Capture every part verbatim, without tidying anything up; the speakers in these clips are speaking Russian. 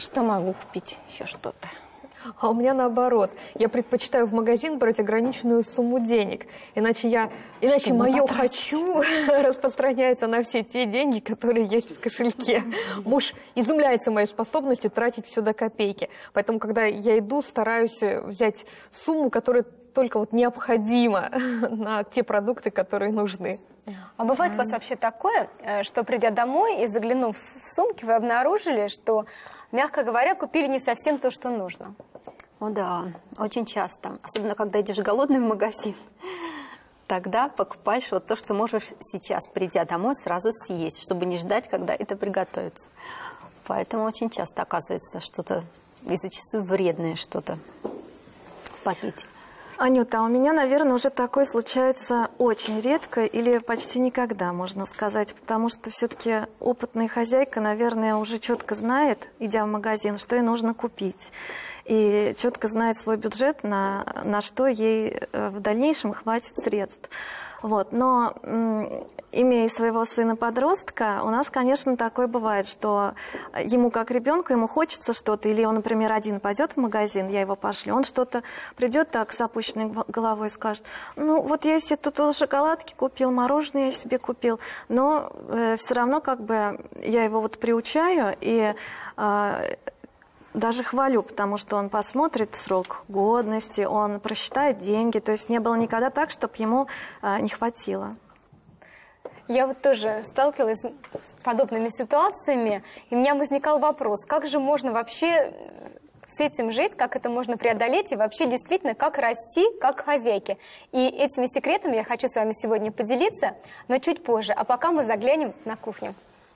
что могу купить еще что-то. А у меня наоборот. Я предпочитаю в магазин брать ограниченную сумму денег. Иначе я, иначе мое «хочу» распространяется на все те деньги, которые есть в кошельке. Муж изумляется моей способностью тратить все до копейки. Поэтому, когда я иду, стараюсь взять сумму, которая только вот необходима на те продукты, которые нужны. А бывает у вас вообще такое, что, придя домой и заглянув в сумки, вы обнаружили, что, мягко говоря, купили не совсем то, что нужно? О да, очень часто. Особенно, когда идешь голодный в магазин. Тогда покупаешь вот то, что можешь сейчас, придя домой, сразу съесть, чтобы не ждать, когда это приготовится. Поэтому очень часто оказывается что-то, и зачастую вредное что-то в пакете. Анюта, а у меня, наверное, уже такое случается очень редко или почти никогда, можно сказать, потому что все-таки опытная хозяйка, наверное, уже четко знает, идя в магазин, что ей нужно купить. И четко знает свой бюджет, на, на что ей в дальнейшем хватит средств. Вот. Но имея своего сына-подростка, у нас, конечно, такое бывает, что ему как ребенку, ему хочется что-то, или он, например, один пойдет в магазин, я его пошлю, он что-то придет так с опущенной головой и скажет: ну вот я себе тут шоколадки купил, мороженое я себе купил, но э, все равно как бы я его вот приучаю и э, даже хвалю, потому что он посмотрит срок годности, он просчитает деньги, то есть не было никогда так, чтобы ему э, не хватило. Я вот тоже сталкивалась с подобными ситуациями, и у меня возникал вопрос, как же можно вообще с этим жить, как это можно преодолеть, и вообще действительно, как расти, как хозяйки. И этими секретами я хочу с вами сегодня поделиться, но чуть позже, а пока мы заглянем на кухню.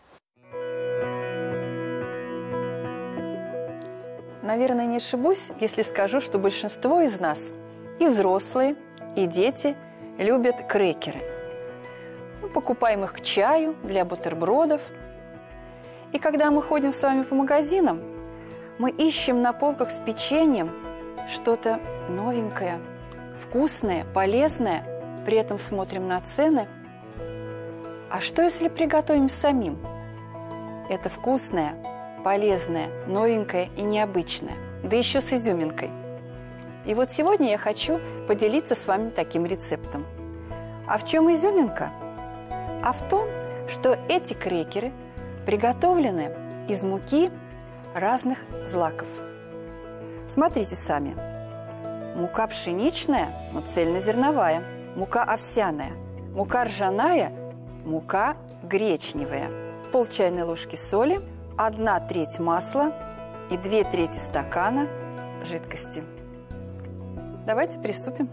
Наверное, не ошибусь, если скажу, что большинство из нас, и взрослые, и дети, любят крекеры. Мы покупаем их к чаю, для бутербродов. И когда мы ходим с вами по магазинам, мы ищем на полках с печеньем что-то новенькое, вкусное, полезное, при этом смотрим на цены. А что, если приготовим самим? Это вкусное, полезное, новенькое и необычное, да еще с изюминкой. И вот сегодня я хочу поделиться с вами таким рецептом. А в чем изюминка? А в том, что эти крекеры приготовлены из муки разных злаков. Смотрите сами. Мука пшеничная, но цельнозерновая, мука овсяная, мука ржаная, мука гречневая, пол чайной ложки соли, одна треть масла и две трети стакана жидкости. Давайте приступим.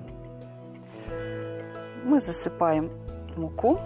Мы засыпаем муку.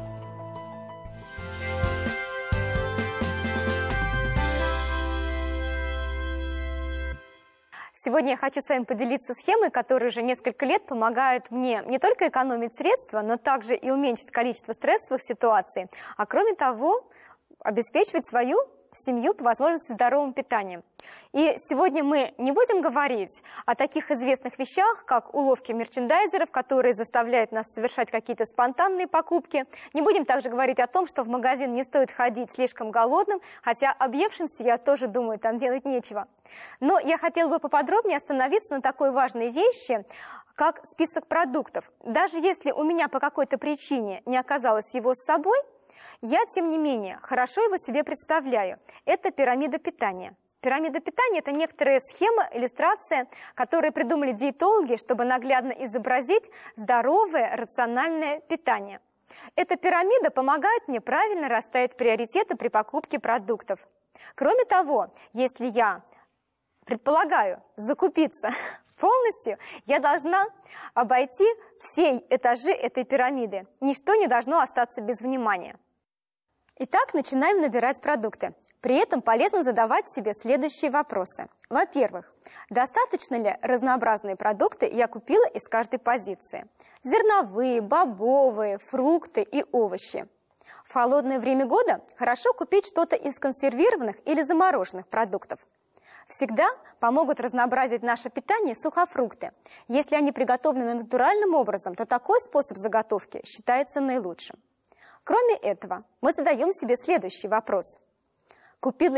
Сегодня я хочу с вами поделиться схемой, которая уже несколько лет помогает мне не только экономить средства, но также и уменьшить количество стрессовых ситуаций, а кроме того, обеспечивать свою семью по возможности здоровым питанием. И сегодня мы не будем говорить о таких известных вещах, как уловки мерчендайзеров, которые заставляют нас совершать какие-то спонтанные покупки. Не будем также говорить о том, что в магазин не стоит ходить слишком голодным, хотя объевшимся, я тоже думаю, там делать нечего. Но я хотела бы поподробнее остановиться на такой важной вещи, как список продуктов. Даже если у меня по какой-то причине не оказалось его с собой, я, тем не менее, хорошо его себе представляю. Это пирамида питания. Пирамида питания – это некоторая схема, иллюстрация, которые придумали диетологи, чтобы наглядно изобразить здоровое, рациональное питание. Эта пирамида помогает мне правильно расставить приоритеты при покупке продуктов. Кроме того, если я предполагаю закупиться полностью, я должна обойти все этажи этой пирамиды. Ничто не должно остаться без внимания. Итак, начинаем набирать продукты. При этом полезно задавать себе следующие вопросы. Во-первых, достаточно ли разнообразные продукты я купила из каждой позиции? Зерновые, бобовые, фрукты и овощи. В холодное время года хорошо купить что-то из консервированных или замороженных продуктов. Всегда помогут разнообразить наше питание сухофрукты. Если они приготовлены натуральным образом, то такой способ заготовки считается наилучшим. Кроме этого, мы задаем себе следующий вопрос. Купила